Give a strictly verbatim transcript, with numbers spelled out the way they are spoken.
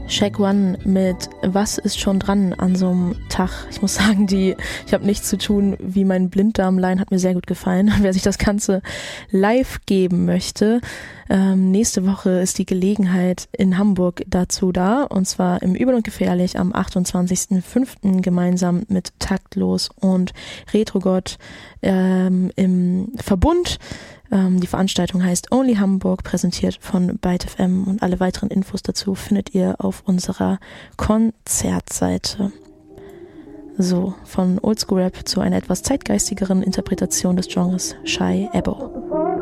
Shaq One mit Was ist schon dran an so einem Tag. Ich muss sagen, die, ich habe nichts zu tun wie mein Blinddarm-Line, hat mir sehr gut gefallen. Wer sich das Ganze live geben möchte, ähm, nächste Woche ist die Gelegenheit in Hamburg dazu da, und zwar im Übel und Gefährlich am achtundzwanzigsten fünften gemeinsam mit Taktlos und Retrogott ähm, im Verbund. Die Veranstaltung heißt Only Hamburg, präsentiert von Byte F M, und alle weiteren Infos dazu findet ihr auf unserer Konzertseite. So, von Oldschool Rap zu einer etwas zeitgeistigeren Interpretation des Genres Shy Ebo.